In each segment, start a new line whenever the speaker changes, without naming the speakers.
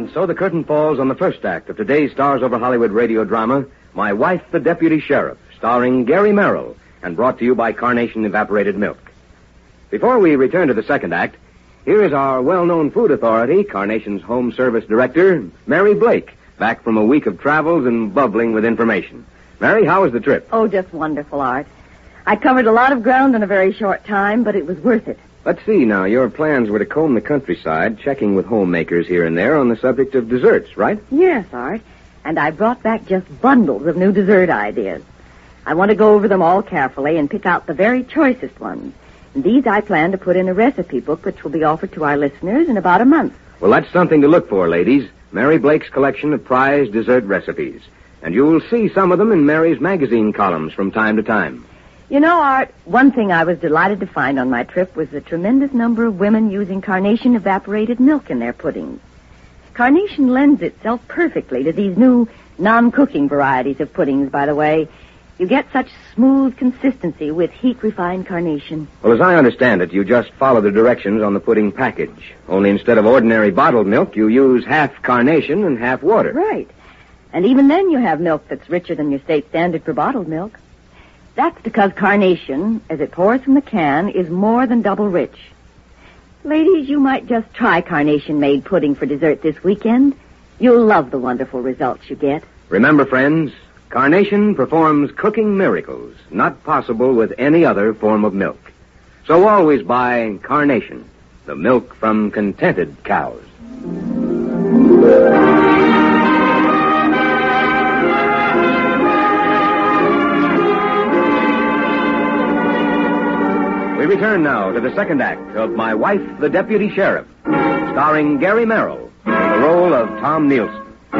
And so the curtain falls on the first act of today's Stars Over Hollywood radio drama, My Wife, the Deputy Sheriff, starring Gary Merrill, and brought to you by Carnation Evaporated Milk. Before we return to the second act, here is our well-known food authority, Carnation's Home Service Director, Mary Blake, back from a week of travels and bubbling with information. Mary, how was the trip?
Oh, just wonderful, Art. I covered a lot of ground in a very short time, but it was worth it.
Let's see now. Your plans were to comb the countryside, checking with homemakers here and there on the subject of desserts, right?
Yes, Art. And I brought back just bundles of new dessert ideas. I want to go over them all carefully and pick out the very choicest ones. And these I plan to put in a recipe book which will be offered to our listeners in about a month.
Well, that's something to look for, ladies. Mary Blake's collection of prized dessert recipes. And you'll see some of them in Mary's magazine columns from time to time.
You know, Art, one thing I was delighted to find on my trip was the tremendous number of women using Carnation evaporated milk in their puddings. Carnation lends itself perfectly to these new non-cooking varieties of puddings, by the way. You get such smooth consistency with heat-refined Carnation.
Well, as I understand it, you just follow the directions on the pudding package. Only instead of ordinary bottled milk, you use half Carnation and half water.
Right. And even then you have milk that's richer than your state standard for bottled milk. That's because Carnation, as it pours from the can, is more than double rich. Ladies, you might just try Carnation-made pudding for dessert this weekend. You'll love the wonderful results you get.
Remember, friends, Carnation performs cooking miracles not possible with any other form of milk. So always buy Carnation, the milk from contented cows. We return now to the second act of My Wife, the Deputy Sheriff, starring Gary Merrill in the role of Tom Nielsen.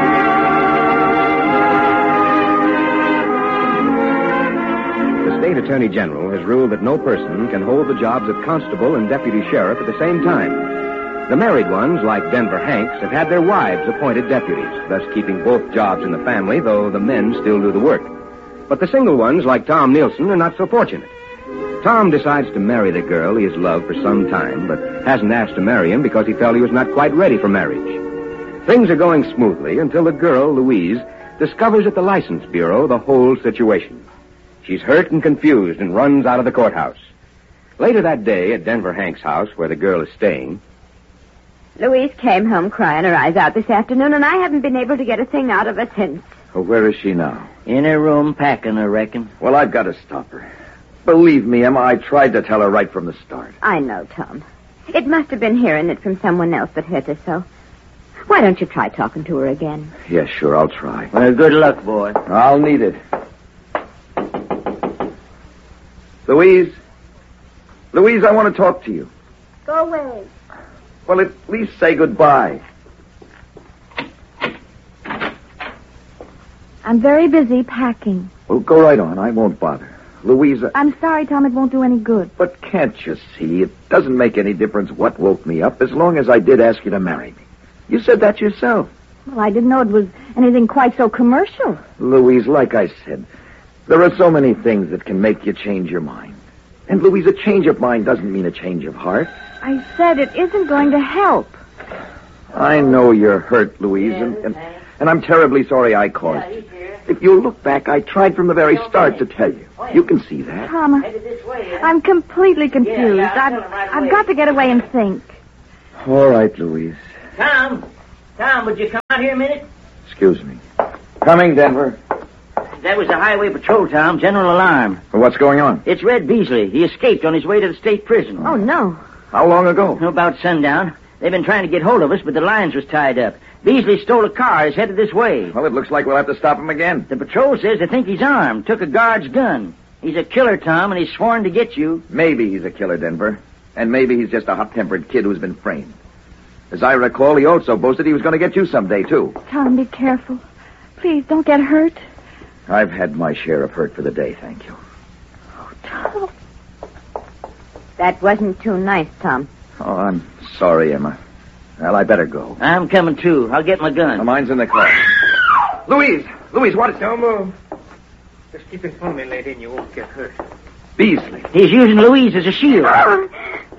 The State Attorney General has ruled that no person can hold the jobs of constable and deputy sheriff at the same time. The married ones, like Denver Hanks, have had their wives appointed deputies, thus keeping both jobs in the family, though the men still do the work. But the single ones, like Tom Nielsen, are not so fortunate. Tom decides to marry the girl he has loved for some time, but hasn't asked to marry him because he felt he was not quite ready for marriage. Things are going smoothly until the girl, Louise, discovers at the License Bureau the whole situation. She's hurt and confused and runs out of the courthouse. Later that day, at Denver Hank's house, where the girl is staying...
Louise came home crying her eyes out this afternoon, and I haven't been able to get a thing out of her since.
Oh, where is she now?
In her room packing, I reckon.
Well, I've got to stop her. Believe me, Emma, I tried to tell her right from the start.
I know, Tom. It must have been hearing it from someone else that hurt her so. Why don't you try talking to her again?
Yeah, sure, I'll try.
Well, good luck, boy.
I'll need it. Louise? Louise, I want to talk to you.
Go away.
Well, at least say goodbye.
I'm very busy packing.
Well, go right on. I won't bother. Louisa...
I'm sorry, Tom. It won't do any good.
But can't you see? It doesn't make any difference what woke me up as long as I did ask you to marry me. You said that yourself.
Well, I didn't know it was anything quite so commercial.
Louise, like I said, there are so many things that can make you change your mind. And, Louise, a change of mind doesn't mean a change of heart.
I said it isn't going to help.
I know you're hurt, Louise, and I'm terribly sorry I caused you. If you look back, I tried from the very start to tell you. You can see that.
Tom, I'm completely confused. I've got to get away and think.
All right, Louise.
Tom, would you come out here a minute?
Excuse me. Coming, Denver.
That was the highway patrol, Tom. General alarm.
Well, what's going on?
It's Red Beasley. He escaped on his way to the state prison.
Oh, no.
How long ago?
About sundown. They've been trying to get hold of us, but the lines was tied up. Beasley stole a car. He's headed this way.
Well, it looks like we'll have to stop him again.
The patrol says they think he's armed. Took a guard's gun. He's a killer, Tom, and he's sworn to get you.
Maybe he's a killer, Denver. And maybe he's just a hot-tempered kid who's been framed. As I recall, he also boasted he was going to get you someday, too.
Tom, be careful. Please, don't get hurt.
I've had my share of hurt for the day, thank you.
Oh, Tom. That wasn't too nice, Tom.
Oh, I'm sorry, Emma. Well, I better go.
I'm coming, too. I'll get my gun.
Mine's in the car. Louise, what is...
Don't move. Just keep in front of me, lady, and you won't get hurt.
Beasley.
He's using Louise as a shield.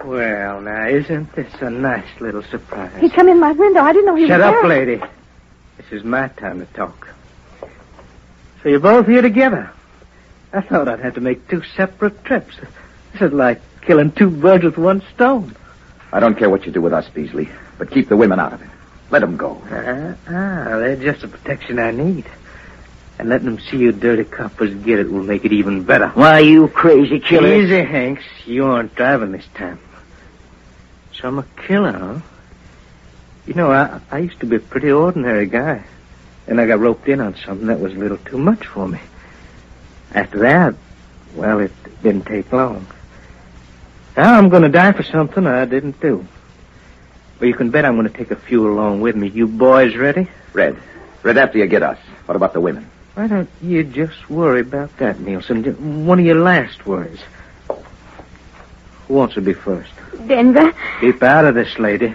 Well, now, isn't this a nice little surprise?
He come in my window. I didn't know he
Shut
was
up,
there.
lady. This is my time to talk. So you're both here together. I thought I'd have to make 2 separate trips. This is like killing 2 birds with 1 stone.
I don't care what you do with us, Beasley, but keep the women out of it. Let them go.
They're just the protection I need. And letting them see you dirty coppers get it will make it even better.
Why, you crazy killer.
Easy, Hanks. You aren't driving this time. So I'm a killer, huh? You know, I used to be a pretty ordinary guy. And I got roped in on something that was a little too much for me. After that, well, it didn't take long. Now I'm going to die for something I didn't do. But you can bet I'm going to take a few along with me. You boys ready?
Red, after you get us, what about the women?
Why don't you just worry about that, Nielsen? One of your last words. Who wants to be first?
Denver.
Keep out of this, lady.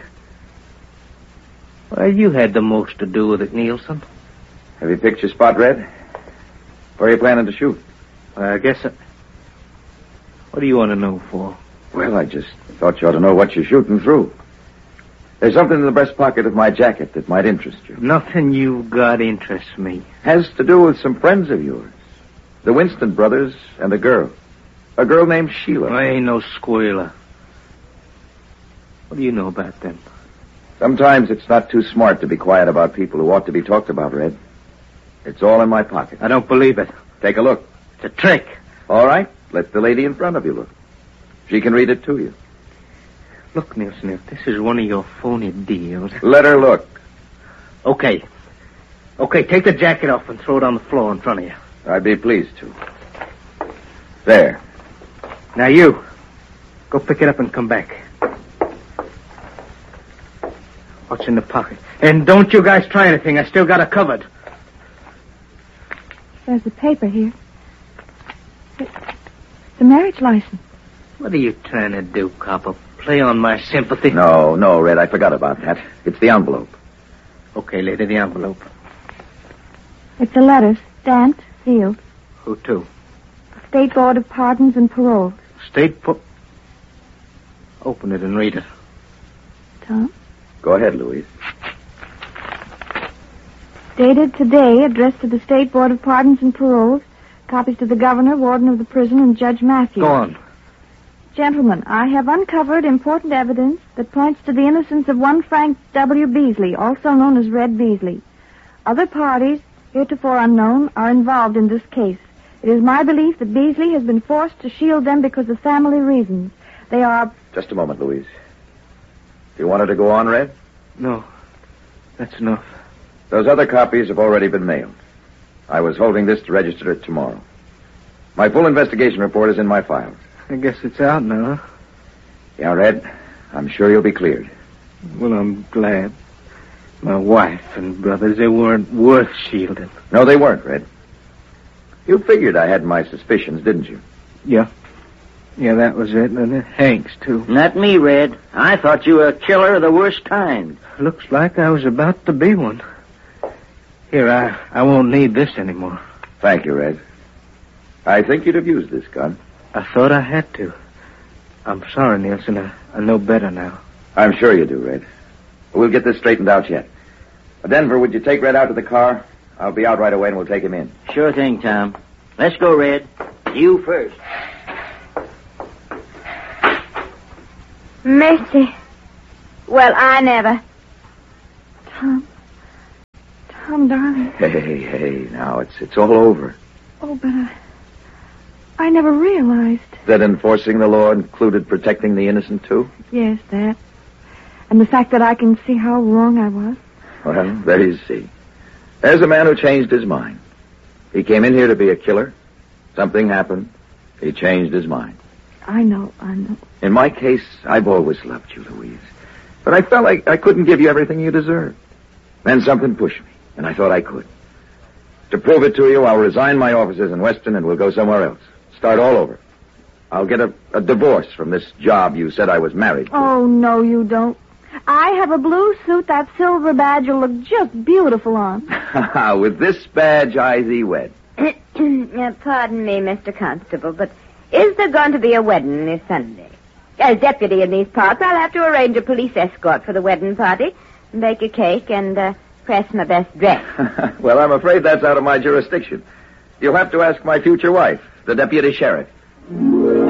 Well, you had the most to do with it, Nielsen.
Have you picked your spot, Red? Where are you planning to shoot?
I guess what do you want to know for?
Well, I just thought you ought to know what you're shooting through. There's something in the breast pocket of my jacket that might interest you.
Nothing you've got interests me.
Has to do with some friends of yours. The Winston brothers and a girl. A girl named Sheila.
I ain't no squealer. What do you know about them?
Sometimes it's not too smart to be quiet about people who ought to be talked about, Red. It's all in my pocket.
I don't believe it.
Take a look.
It's a trick.
All right. Let the lady in front of you look. She can read it to you.
Look, Nielsen, if this is one of your phony deals...
Let her look.
Okay. Okay, take the jacket off and throw it on the floor in front of you.
I'd be pleased to. There.
Now you, go pick it up and come back. What's in the pocket? And don't you guys try anything. I still got it covered.
There's a paper here. It's the marriage license.
What are you trying to do, copper? Play on my sympathy?
No, Red, I forgot about that. It's the envelope.
Okay, lady, the envelope.
It's a letter, stamped, sealed.
Who to?
State Board of Pardons and Paroles.
Open it and read it.
Tom?
Go ahead, Louise.
Dated today, addressed to the State Board of Pardons and Paroles, copies to the governor, warden of the prison, and Judge Matthews.
Go on.
Gentlemen, I have uncovered important evidence that points to the innocence of one Frank W. Beasley, also known as Red Beasley. Other parties, heretofore unknown, are involved in this case. It is my belief that Beasley has been forced to shield them because of family reasons. They are...
Just a moment, Louise. Do you want her to go on, Red?
No, that's enough.
Those other copies have already been mailed. I was holding this to register it tomorrow. My full investigation report is in my files.
I guess it's out now, huh?
Yeah, Red. I'm sure you'll be cleared.
Well, I'm glad. My wife and brothers, they weren't worth shielding.
No, they weren't, Red. You figured I had my suspicions, didn't you?
Yeah. Yeah, that was it. And Hanks, too.
Not me, Red. I thought you were a killer of the worst kind.
Looks like I was about to be one. Here, I won't need this anymore.
Thank you, Red. I think you'd have used this gun.
I thought I had to. I'm sorry, Nielsen. I know better now.
I'm sure you do, Red. We'll get this straightened out yet. Denver, would you take Red out to the car? I'll be out right away and we'll take him in.
Sure thing, Tom. Let's go, Red. You first.
Mercy. Well, I never.
Tom, darling.
Hey, now, it's all over.
Oh, but I never realized.
That enforcing the law included protecting the innocent, too?
Yes, that. And the fact that I can see how wrong I was.
Well, there you see. There's a man who changed his mind. He came in here to be a killer. Something happened. He changed his mind.
I know.
In my case, I've always loved you, Louise. But I felt like I couldn't give you everything you deserved. Then something pushed me, and I thought I could. To prove it to you, I'll resign my offices in Weston and we'll go somewhere else. Start all over. I'll get a divorce from this job you said I was married to.
Oh, no, you don't. I have a blue suit that silver badge will look just beautiful on.
With this badge, I thee wed.
Pardon me, Mr. Constable, but is there going to be a wedding this Sunday? As deputy in these parts, I'll have to arrange a police escort for the wedding party, bake a cake, and press my best dress.
Well, I'm afraid that's out of my jurisdiction. You'll have to ask my future wife, the deputy sheriff.